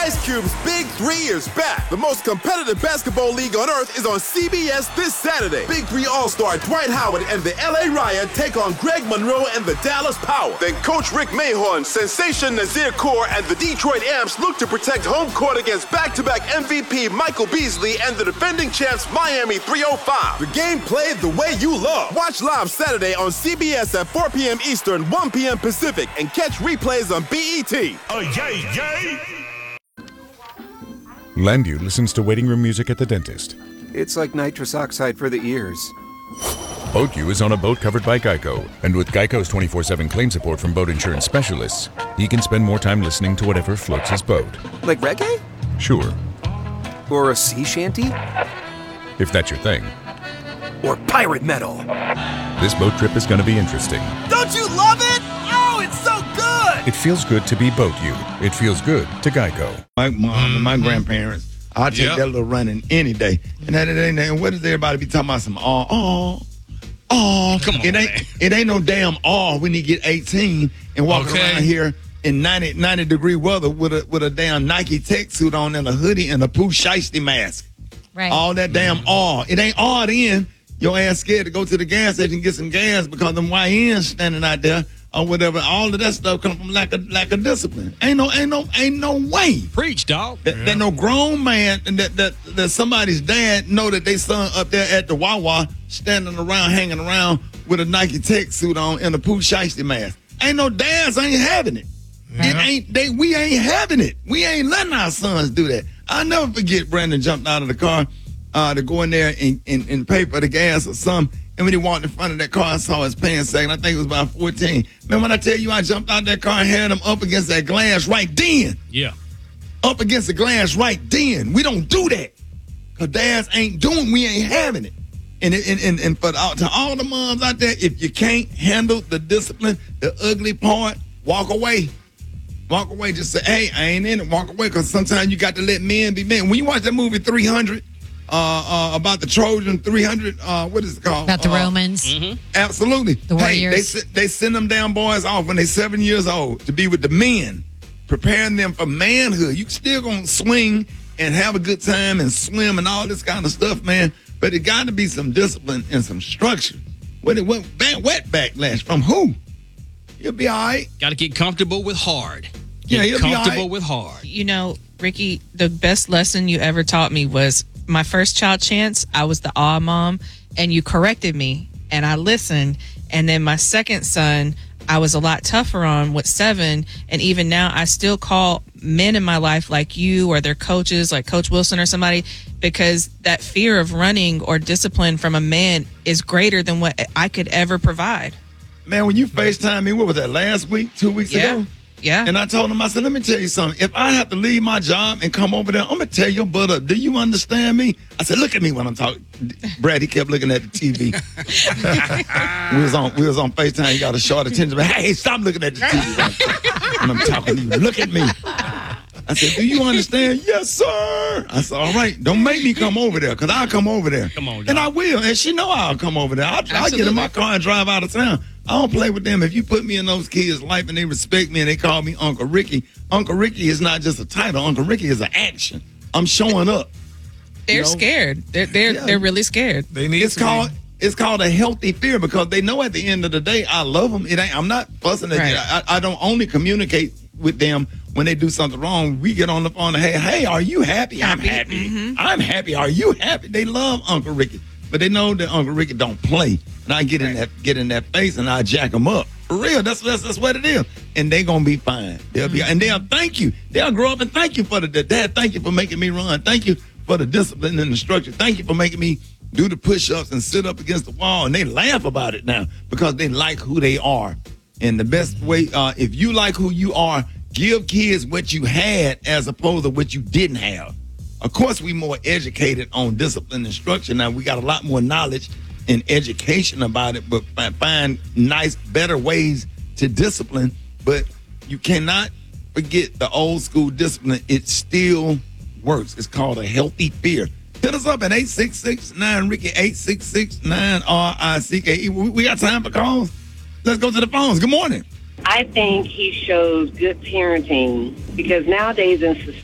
Ice Cube's Big 3 is back. The most competitive basketball league on earth is on CBS this Saturday. Big 3 All-Star Dwight Howard and the LA Riot take on Greg Monroe and the Dallas Power. Then Coach Rick Mahorn, Sensation Nazir Kaur, and the Detroit Amps look to protect home court against back-to-back MVP Michael Beasley and the defending champs Miami 305. The game played the way you love. Watch live Saturday on CBS at 4 p.m. Eastern, 1 p.m. Pacific, and catch replays on BET. Oh, yay, yay! Landu listens to waiting room music at the dentist. It's like nitrous oxide for the ears. BoatU is on a boat covered by Geico, and with Geico's 24/7 claim support from boat insurance specialists, he can spend more time listening to whatever floats his boat. Like reggae? Sure, Or a sea shanty? if that's your thing. Or pirate metal? This boat trip is going to be interesting. Don't you love it? Oh, it's so good! It feels good to be BoatU. It feels good to Geico. My mom and my grandparents, I'll take that little running any day. And what does everybody be talking about? Some oh. Come on, it ain't no damn when you get 18 and walking around here in 90 degree weather with a damn Nike tech suit on and a hoodie and a Pooh Shiesty mask. Right. All that damn It ain't then. Your ass scared to go to the gas station and get some gas because them YNs standing out there or whatever. All of that stuff come from lack of discipline. Ain't no way. Preach, dog. That no grown man and that somebody's dad know that they son up there at the Wawa standing around, hanging around with a Nike tech suit on and a Pooh Shiesty mask. Ain't no dads ain't having it. We ain't having it. We ain't letting our sons do that. I'll never forget Brandon jumped out of the car to go in there and pay for the gas or something. And when he walked in front of that car, I saw his pants sagging. I think it was about 14. Man, when I tell you I jumped out that car and had him up against that glass right then. Yeah. Up against the glass right then. We don't do that. Because dads we ain't having it. And for to all the moms out there, if you can't handle the discipline, the ugly part, walk away. Walk away. Just say, hey, I ain't in it. Walk away. Because sometimes you got to let men be men. When you watch that movie 300, about the Trojan 300, what is it called? About the Romans. Mm-hmm. Absolutely. The warriors. Hey, they send them damn boys off when they're 7 years old to be with the men, preparing them for manhood. You still gonna swing and have a good time and swim and all this kind of stuff, man. But it got to be some discipline and some structure. Wet backlash from who? You'll be all right. Got to get comfortable with hard. Yeah, you'll be all comfortable right. with hard. You know, Ricky, the best lesson you ever taught me was my first child, Chance. I was the mom, and you corrected me, and I listened. And then my second son, I was a lot tougher on with 7. And even now, I still call men in my life like you or their coaches, like Coach Wilson or somebody, because that fear of running or discipline from a man is greater than what I could ever provide. Man, when you FaceTime me, what was that, last week, 2 weeks ago? Yeah. And I told him, I said, let me tell you something. If I have to leave my job and come over there, I'm going to tear your butt up. Do you understand me? I said, look at me when I'm talking. Brad, he kept looking at the TV. we was on FaceTime. He got a short attention. Hey, stop looking at the TV when I'm talking to you. Look at me. I said, do you understand? Yes, sir. I said, all right, don't make me come over there, because I'll come over there. Come on, dog. And I will. And she know I'll come over there. I'll get in my car and drive out of town. I don't play with them. If you put me in those kids' life and they respect me and they call me Uncle Ricky is not just a title. Uncle Ricky is an action. I'm showing up. They're scared. They're really scared. It's called a healthy fear, because they know at the end of the day I love them. I'm not fussing at you. I don't only communicate with them when they do something wrong. We get on the phone and hey, are you happy? I'm happy. Mm-hmm. I'm happy. Are you happy? They love Uncle Ricky, but they know that Uncle Ricky don't play. And I get in that face and I jack them up. For real, that's what it is. And they gonna be fine. They'll be, and they'll thank you. They'll grow up and thank you for Dad, thank you for making me run. Thank you for the discipline and the structure. Thank you for making me do the push-ups and sit up against the wall. And they laugh about it now because they like who they are. And the best way, if you like who you are, give kids what you had as opposed to what you didn't have. Of course, we more educated on discipline and structure now. We got a lot more knowledge and education about it, but find nice, better ways to discipline. But you cannot forget the old school discipline. It still works. It's called a healthy fear. Hit us up at 866-9-RICKY, 866-9-RICKE. We got time for calls? Let's go to the phones. Good morning. I think he shows good parenting because nowadays in society,